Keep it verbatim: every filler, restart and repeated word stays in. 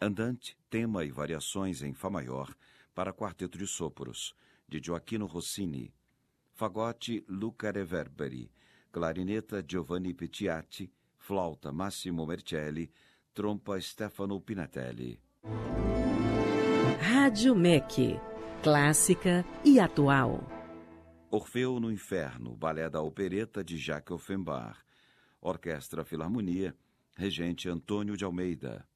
Andante, tema e variações em Fá maior, para quarteto de sopros, de Gioacchino Rossini. Fagote, Luca Reverberi. Clarineta, Giovanni Pettiatti. Flauta, Massimo Mercelli. Trompa, Stefano Pinatelli. Rádio M E C. Clássica e atual. Orfeu no Inferno, balé da opereta de Jacques Offenbach. Orquestra Filarmonia, regente Antônio de Almeida.